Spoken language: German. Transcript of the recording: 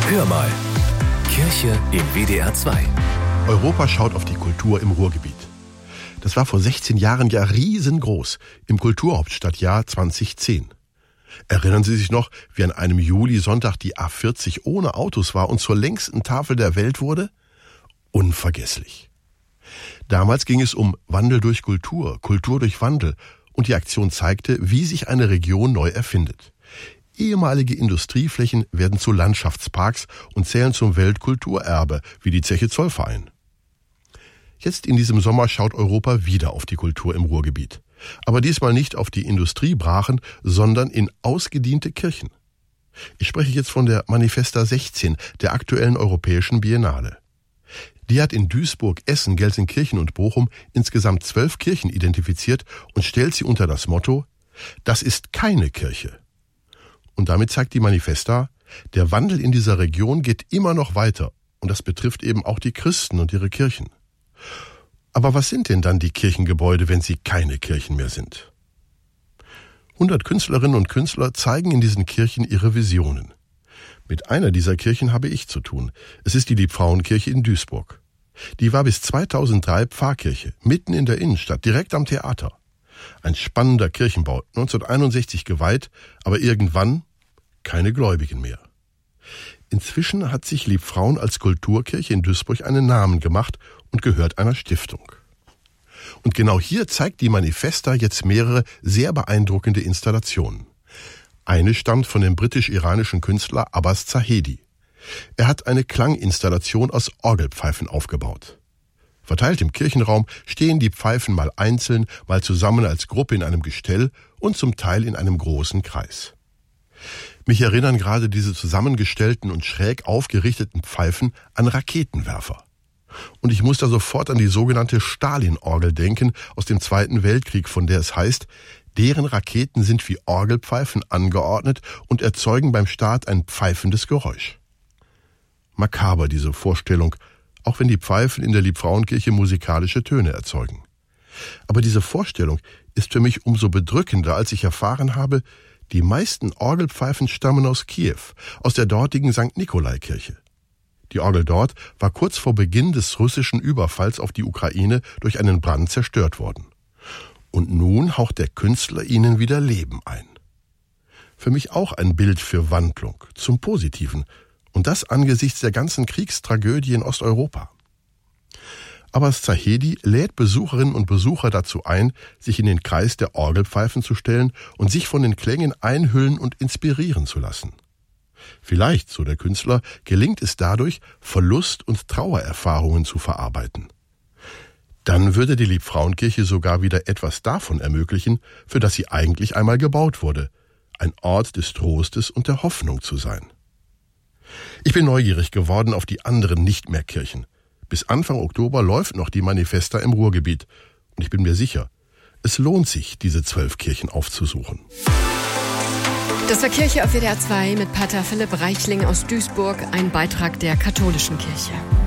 Hör mal. Kirche im WDR 2. Europa schaut auf die Kultur im Ruhrgebiet. Das war vor 16 Jahren ja riesengroß, im Kulturhauptstadtjahr 2010. Erinnern Sie sich noch, wie an einem Juli-Sonntag die A40 ohne Autos war und zur längsten Tafel der Welt wurde? Unvergesslich. Damals ging es um Wandel durch Kultur, Kultur durch Wandel, und die Aktion zeigte, wie sich eine Region neu erfindet. Ehemalige Industrieflächen werden zu Landschaftsparks und zählen zum Weltkulturerbe, wie die Zeche Zollverein. Jetzt in diesem Sommer schaut Europa wieder auf die Kultur im Ruhrgebiet. Aber diesmal nicht auf die Industriebrachen, sondern in ausgediente Kirchen. Ich spreche jetzt von der Manifesta 16, der aktuellen Europäischen Biennale. Die hat in Duisburg, Essen, Gelsenkirchen und Bochum insgesamt 12 Kirchen identifiziert und stellt sie unter das Motto: Das ist keine Kirche. Und damit zeigt die Manifesta, der Wandel in dieser Region geht immer noch weiter. Und das betrifft eben auch die Christen und ihre Kirchen. Aber was sind denn dann die Kirchengebäude, wenn sie keine Kirchen mehr sind? 100 Künstlerinnen und Künstler zeigen in diesen Kirchen ihre Visionen. Mit einer dieser Kirchen habe ich zu tun. Es ist die Liebfrauenkirche in Duisburg. Die war bis 2003 Pfarrkirche, mitten in der Innenstadt, direkt am Theater. Ein spannender Kirchenbau, 1961 geweiht, aber irgendwann keine Gläubigen mehr. Inzwischen hat sich Liebfrauen als Kulturkirche in Duisburg einen Namen gemacht und gehört einer Stiftung. Und genau hier zeigt die Manifesta jetzt mehrere sehr beeindruckende Installationen. Eine stammt von dem britisch-iranischen Künstler Abbas Zahedi. Er hat eine Klanginstallation aus Orgelpfeifen aufgebaut. Verteilt im Kirchenraum stehen die Pfeifen mal einzeln, mal zusammen als Gruppe in einem Gestell und zum Teil in einem großen Kreis. Mich erinnern gerade diese zusammengestellten und schräg aufgerichteten Pfeifen an Raketenwerfer. Und ich muss da sofort an die sogenannte Stalin-Orgel denken aus dem Zweiten Weltkrieg, von der es heißt, deren Raketen sind wie Orgelpfeifen angeordnet und erzeugen beim Start ein pfeifendes Geräusch. Makaber diese Vorstellung, auch wenn die Pfeifen in der Liebfrauenkirche musikalische Töne erzeugen. Aber diese Vorstellung ist für mich umso bedrückender, als ich erfahren habe, die meisten Orgelpfeifen stammen aus Kiew, aus der dortigen St. Nikolai-Kirche. Die Orgel dort war kurz vor Beginn des russischen Überfalls auf die Ukraine durch einen Brand zerstört worden. Und nun haucht der Künstler ihnen wieder Leben ein. Für mich auch ein Bild für Wandlung, zum Positiven, und das angesichts der ganzen Kriegstragödie in Osteuropa. Aber Zahedi lädt Besucherinnen und Besucher dazu ein, sich in den Kreis der Orgelpfeifen zu stellen und sich von den Klängen einhüllen und inspirieren zu lassen. Vielleicht, so der Künstler, gelingt es dadurch, Verlust- und Trauererfahrungen zu verarbeiten. Dann würde die Liebfrauenkirche sogar wieder etwas davon ermöglichen, für das sie eigentlich einmal gebaut wurde, ein Ort des Trostes und der Hoffnung zu sein. Ich bin neugierig geworden auf die anderen Nicht-mehr-Kirchen. Bis Anfang Oktober läuft noch die Manifesta im Ruhrgebiet. Und ich bin mir sicher, es lohnt sich, diese 12 Kirchen aufzusuchen. Das war Kirche auf WDR 2 mit Pater Philipp Reichling aus Duisburg, ein Beitrag der katholischen Kirche.